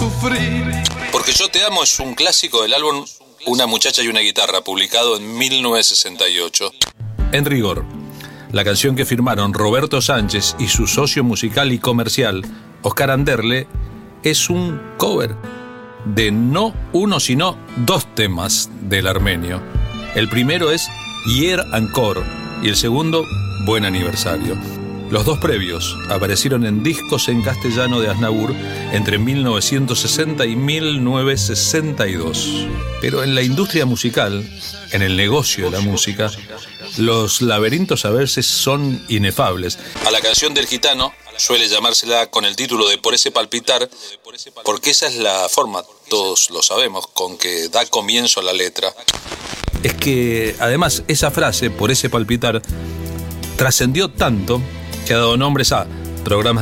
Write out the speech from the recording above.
sufrir. Porque yo te amo es un clásico del álbum Una muchacha y una guitarra, publicado en 1968. En rigor, la canción que firmaron Roberto Sánchez y su socio musical y comercial, Oscar Anderle, es un cover de no uno sino dos temas del armenio. El primero es Hier Encore y el segundo Buen Aniversario. Los dos previos aparecieron en discos en castellano de Aznavour entre 1960 y 1962. Pero en la industria musical, en el negocio de la música, los laberintos a veces son inefables. A la canción del gitano suele llamársela con el título de Por ese palpitar, porque esa es la forma, todos lo sabemos, con que da comienzo a la letra. Es que, además, esa frase, por ese palpitar, trascendió tanto que ha dado nombres a programas